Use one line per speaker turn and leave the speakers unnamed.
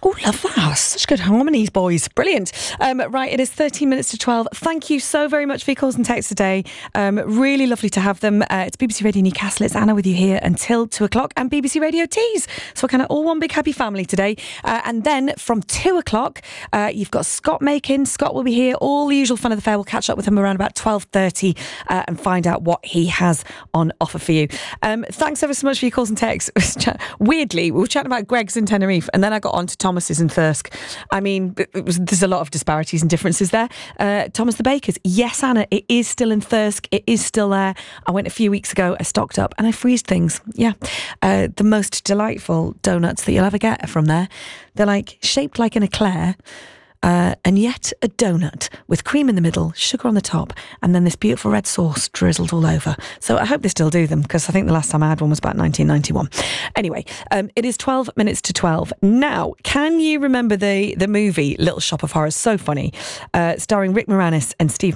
Oh, love that. Such good harmonies, boys. Brilliant. Right, it is 13 minutes to 12. Thank you so very much for your calls and texts today. Really lovely to have them. It's BBC Radio Newcastle. It's Anna with you here until 2 o'clock, and BBC Radio Tees. So we're kind of all one big happy family today. And then from 2 o'clock, you've got Scott Makin. Scott will be here. All the usual fun of the fair. We'll catch up with him around about 12:30 and find out what he has on offer for you. Thanks ever so much for your calls and texts. Weirdly, we were chatting about Greg's in Tenerife, and then I got on to Thomas's in Thirsk. I mean, there's a lot of disparities and differences there. Thomas the Baker's, yes, Anna, it is still in Thirsk. It is still there. I went a few weeks ago. I stocked up and I freezed things. Yeah, the most delightful donuts that you'll ever get are from there. They're like shaped like an eclair. And yet a donut with cream in the middle, sugar on the top, and then this beautiful red sauce drizzled all over. So I hope they still do them, because I think the last time I had one was about 1991. Anyway, it is 12 minutes to 12. Now, can you remember the movie Little Shop of Horrors? So funny. Starring Rick Moranis and Steve